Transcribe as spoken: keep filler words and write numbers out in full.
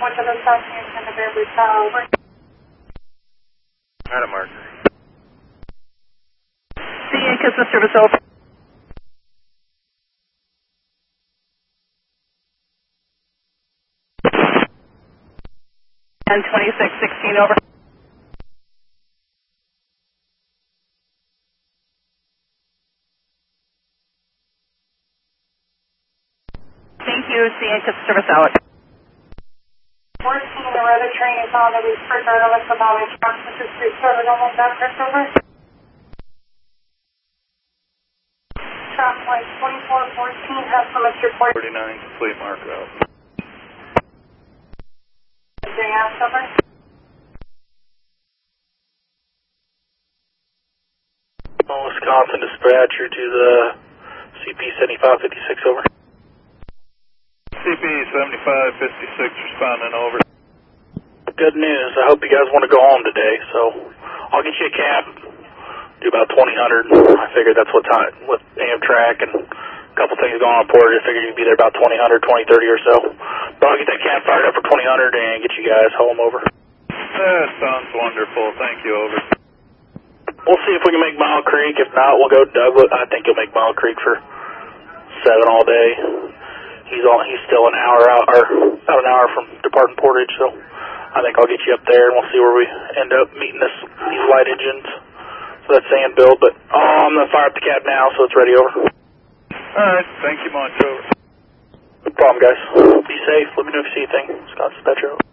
One to the south, and the Beverly Tower. Out of Mark. C A customer service over. And twenty-six sixteen over. Thank you, C A customer service out. fourteen, the weather train is on the Research Artemis Valley Transmission Street Service on that over. Traffic light twenty-four fourteen has from Mister Port. forty-nine, complete Mark out. J S over. Wisconsin dispatcher to the C P seventy-five fifty-six over. C P seventy-five fifty-six responding over. Good news. I hope you guys want to go home today, so I'll get you a cab. Do about twenty hundred. I figured that's what time with Amtrak and a couple things going on Portage. I figured you'd be there about twenty hundred, twenty thirty or so. But I'll get that cab fired up for twenty hundred and get you guys home over. That sounds wonderful. Thank you, over. We'll see if we can make Mile Creek. If not, we'll go to Douglas. I think you'll make Mile Creek for seven all day. He's all, he's still an hour out, or about an hour from departing Portage, so I think I'll get you up there and we'll see where we end up meeting this these light engines. So that's sand build, but oh, I'm gonna fire up the cab now, so it's ready over. All right, thank you much, over. No problem, guys. Be safe. Let me know if you see anything. Scott Dispatcher.